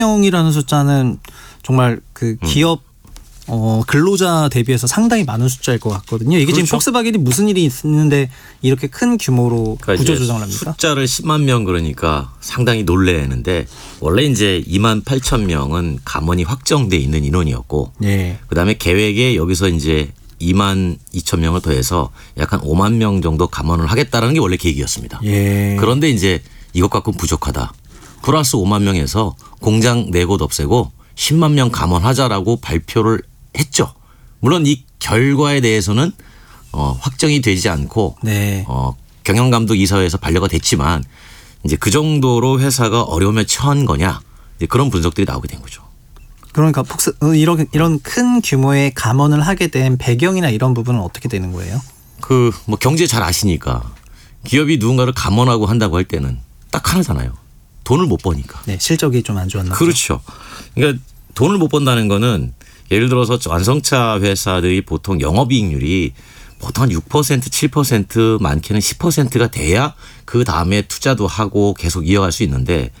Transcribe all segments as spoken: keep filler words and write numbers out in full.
명이라는 숫자는 정말 그 기업 음. 어, 근로자 대비해서 상당히 많은 숫자일 것 같거든요. 이게 그렇죠? 지금 폭스바겐이 무슨 일이 있는데 이렇게 큰 규모로 그러니까 구조조정을 합니까? 숫자를 십만 명 그러니까 상당히 놀래는데 원래 이제 이만 팔천 명은 감원이 확정돼 있는 인원이었고 예. 그다음에 계획에 여기서 이제 이만 이천 명을 더해서 약 한 오만 명 정도 감원을 하겠다는 게 원래 계획이었습니다. 예. 그런데 이제 이것 갖고는 부족하다. 플러스 오만 명에서 공장 네 곳 없애고 십만 명 감원하자라고 발표를 했죠. 물론 이 결과에 대해서는 어, 확정이 되지 않고 네. 어, 경영감독 이사회에서 반려가 됐지만 이제 그 정도로 회사가 어려움에 처한 거냐 이제 그런 분석들이 나오게 된 거죠. 그러니까 폭스 이런 이런 큰 규모의 감원을 하게 된 배경이나 이런 부분은 어떻게 되는 거예요? 그 뭐 경제 잘 아시니까 기업이 누군가를 감원하고 한다고 할 때는 딱 하나잖아요. 돈을 못 버니까. 네, 실적이 좀 안 좋았나 보죠. 그렇죠. 그러니까 돈을 못 번다는 거는 예를 들어서 완성차 회사들이 보통 영업이익률이 보통 한 육 퍼센트, 칠 퍼센트 많게는 십 퍼센트가 돼야 그 다음에 투자도 하고 계속 이어갈 수 있는데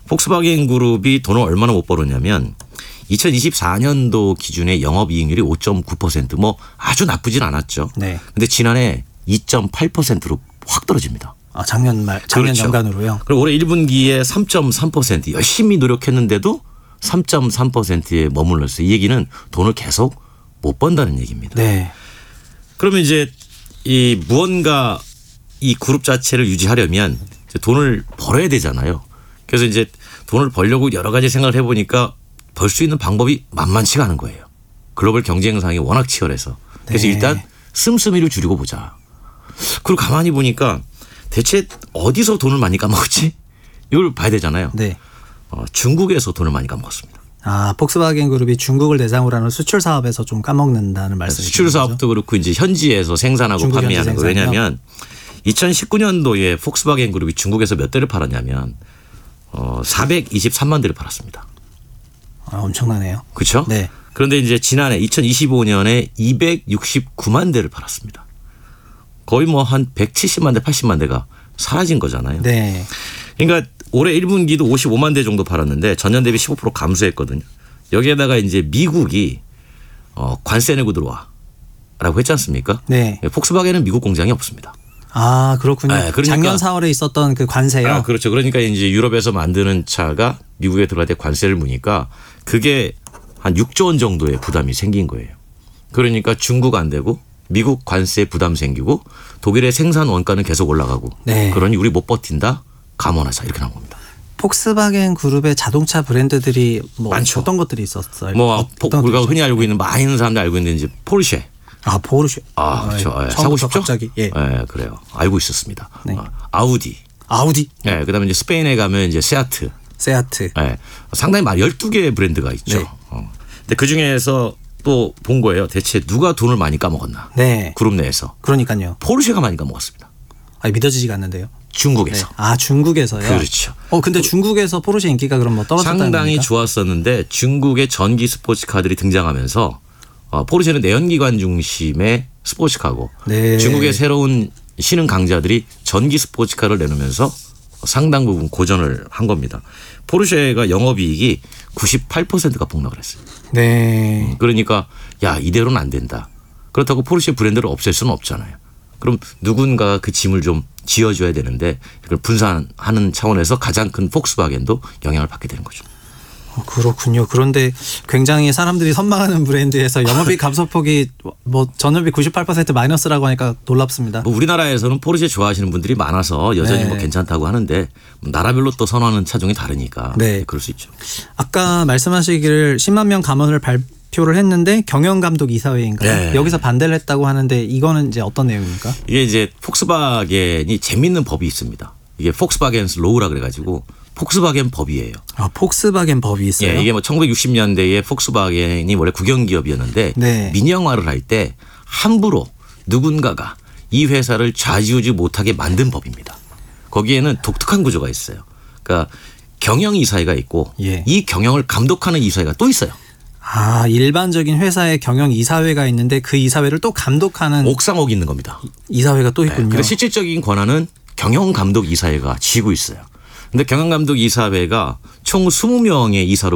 폭스바겐 그룹이 돈을 얼마나 못 벌었냐면 이천이십사 년도 기준의 영업이익률이 오 점 구 퍼센트 뭐 아주 나쁘진 않았죠. 네. 근데 지난해 이 점 팔 퍼센트로 확 떨어집니다. 아, 작년 말, 작년 그렇죠. 연간으로요? 그리고 올해 일 분기에 삼 점 삼 퍼센트 열심히 노력했는데도 삼 점 삼 퍼센트에 머물렀어요. 이 얘기는 돈을 계속 못 번다는 얘기입니다. 네. 그러면 이제 이 무언가 이 그룹 자체를 유지하려면 이제 돈을 벌어야 되잖아요. 그래서 이제 돈을 벌려고 여러 가지 생각을 해보니까 벌 수 있는 방법이 만만치가 않은 거예요. 글로벌 경쟁상이 워낙 치열해서. 그래서 네. 일단 씀씀이를 줄이고 보자. 그리고 가만히 보니까 대체 어디서 돈을 많이 까먹었지? 이걸 봐야 되잖아요. 네. 어, 중국에서 돈을 많이 까먹었습니다. 아, 폭스바겐 그룹이 중국을 대상으로 하는 수출 사업에서 좀 까먹는다는 말씀이시죠? 수출 사업도 그렇고 이제 현지에서 생산하고 판매하는 거. 왜냐하면 이천십구 년도에 폭스바겐 그룹이 중국에서 몇 대를 팔았냐면 어, 사백이십삼만 대를 팔았습니다. 아, 엄청나네요. 그렇죠? 네. 그런데 이제 지난해 이천이십오 년에 이백육십구만 대를 팔았습니다. 거의 뭐 한 백칠십만 대, 팔십만 대가 사라진 거잖아요. 네. 그러니까 올해 일 분기도 오십오만 대 정도 팔았는데 전년 대비 십오 퍼센트 감소했거든요. 여기에다가 이제 미국이 어, 관세 내고 들어와라고 했지 않습니까? 네. 폭스바겐은 미국 공장이 없습니다. 아, 그렇군요. 네, 그러니까 작년 사월에 있었던 그 관세요. 아, 그렇죠. 그러니까 이제 유럽에서 만드는 차가 미국에 들어갈 때 관세를 무니까 그게 한 육조 원 정도의 부담이 생긴 거예요. 그러니까 중국 안 되고 미국 관세 부담 생기고 독일의 생산 원가는 계속 올라가고 네. 그러니 우리 못 버틴다. 감원하자 이렇게 나온 겁니다. 폭스바겐 그룹의 자동차 브랜드들이 뭐 많죠. 어떤 것들이 있었어요? 뭐 어떤 우리가 흔히 알고 있는 많은 사람들 알고 있는 이제 포르쉐. 아, 포르쉐. 아, 그렇죠. 아, 사고 싶죠? 갑자기. 예. 네, 그래요. 알고 있었습니다. 네. 아우디. 아우디. 네, 그다음에 이제 스페인에 가면 이제 세아트. 세아트. 네. 상당히 많이 열두 개의 브랜드가 있죠. 네. 어. 근데 그 중에서 또 본 거예요. 대체 누가 돈을 많이 까먹었나? 네. 그룹 내에서. 그러니까요. 포르쉐가 많이 까먹었습니다. 아, 믿어지지가 않는데요. 중국에서. 네. 아, 중국에서요? 그렇죠. 어, 근데 중국에서 포르쉐 인기가 그럼 뭐 떨어졌다는 겁니까? 상당히 좋았었는데 중국의 전기 스포츠카들이 등장하면서 어, 포르쉐는 내연기관 중심의 스포츠카고 네. 중국의 새로운 신흥 강자들이 전기 스포츠카를 내놓으면서 상당 부분 고전을 한 겁니다. 포르쉐가 영업이익이 구십팔 퍼센트가 폭락을 했어요. 네. 그러니까 야, 이대로는 안 된다. 그렇다고 포르쉐 브랜드를 없앨 수는 없잖아요. 그럼 누군가 그 짐을 좀 지어줘야 되는데 이걸 분산하는 차원에서 가장 큰 폭스바겐도 영향을 받게 되는 거죠. 그렇군요. 그런데 굉장히 사람들이 선망하는 브랜드에서 영업이익 감소폭이 뭐 전업이 구십팔 퍼센트 마이너스라고 하니까 놀랍습니다. 뭐 우리나라에서는 포르쉐 좋아하시는 분들이 많아서 여전히 네. 뭐 괜찮다고 하는데 나라별로 또 선호하는 차종이 다르니까 네. 그럴 수 있죠. 아까 말씀하시기를 십만 명 감원을 발표를 했는데 경영감독 이사회인가요? 네. 여기서 반대를 했다고 하는데 이거는 이제 어떤 내용입니까? 이게 이제 폭스바겐이 재밌는 법이 있습니다. 이게 폭스바겐스 로우라 그래가지고 폭스바겐 법이에요. 아, 폭스바겐 법이 있어요? 예, 이게 뭐 천구백육십 년대에 폭스바겐이 원래 국영기업이었는데 네. 민영화를 할 때 함부로 누군가가 이 회사를 좌지우지 못하게 만든 법입니다. 거기에는 독특한 구조가 있어요. 그러니까 경영이사회가 있고 예. 이 경영을 감독하는 이사회가 또 있어요. 아, 일반적인 회사의 경영이사회가 있는데 그 이사회를 또 감독하는. 옥상옥이 있는 겁니다. 이사회가 또 있군요. 네, 그래서 실질적인 권한은 경영감독이사회가 쥐고 있어요. 근데 경영감독 이사회가 총 이십 명의 이사로